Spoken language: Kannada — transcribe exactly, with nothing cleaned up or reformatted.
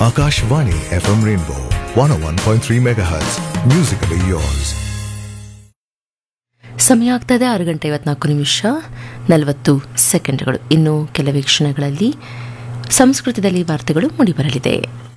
Akashvani F M Rainbow one oh one point three megahertz. Musically yours. ಸಮಯ ಆಗ್ತದೆ ಆರು ಗಂಟೆ ಐವತ್ನಾಲ್ಕು ನಿಮಿಷ ನಲವತ್ತು ಸೆಕೆಂಡ್ಗಳು. ಇನ್ನು ಕೆಲವೇ ಕ್ಷಣಗಳಲ್ಲಿ ಸಂಸ್ಕೃತದಲ್ಲಿ ವಾರ್ತೆಗಳು ಮೂಡಿಬರಲಿದೆ.